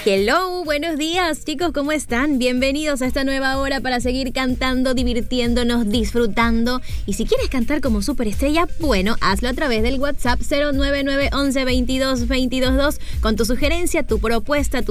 Hello, buenos días chicos, ¿cómo están? Bienvenidos a esta nueva hora para seguir cantando, divirtiéndonos, disfrutando. Y si quieres cantar como superestrella, bueno, hazlo a través del WhatsApp 099 11 22 22 2 con tu sugerencia, tu propuesta, tu